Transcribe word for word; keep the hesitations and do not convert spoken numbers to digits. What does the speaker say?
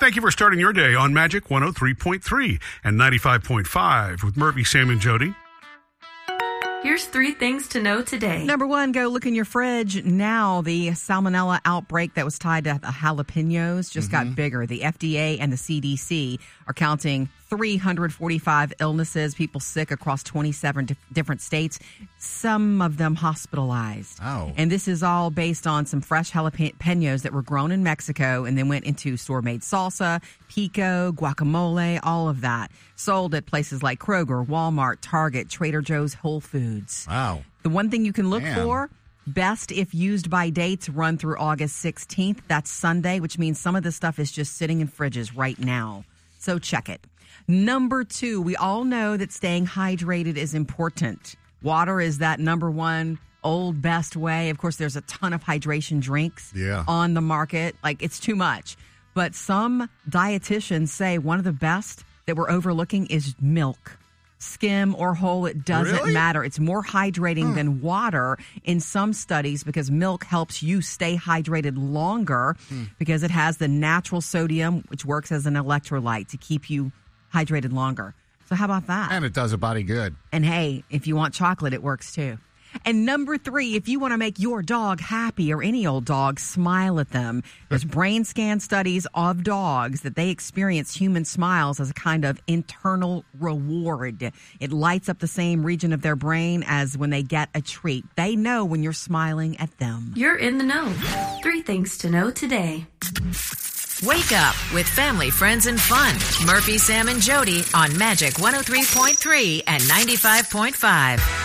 Thank you for starting your day on Magic one oh three point three and ninety-five point five with Murphy, Sam, and Jody. Here's three things to know today. Number one, go look in your fridge now. The salmonella outbreak that was tied to the jalapenos just mm-hmm. got bigger. The F D A and the C D C are counting three hundred forty-five illnesses, people sick across twenty-seven di- different states, some of them hospitalized. Oh. And this is all based on some fresh jalapenos that were grown in Mexico and then went into store-made salsa, pico, guacamole, all of that. Sold at places like Kroger, Walmart, Target, Trader Joe's, Whole Foods. Wow. The one thing you can look Man. for, best if used by dates run through August sixteenth. That's Sunday, which means some of this stuff is just sitting in fridges right now. So check it. Number two, we all know that staying hydrated is important. Water is that number one old best way. Of course, there's a ton of hydration drinks yeah. on the market. Like, it's too much. But some dietitians say one of the best that we're overlooking is milk. Skim or whole, it doesn't really? matter. It's more hydrating Hmm. than water in some studies because milk helps you stay hydrated longer hmm. because it has the natural sodium, which works as an electrolyte to keep you hydrated longer. So how about that? And it does a body good. And hey, if you want chocolate, it works too. And number three, if you want to make your dog happy or any old dog, smile at them. There's brain scan studies of dogs that they experience human smiles as a kind of internal reward. It lights up the same region of their brain as when they get a treat. They know when you're smiling at them. You're in the know. Three things to know today. Wake up with family, friends, and fun. Murphy, Sam, and Jody on Magic one oh three point three and ninety-five point five.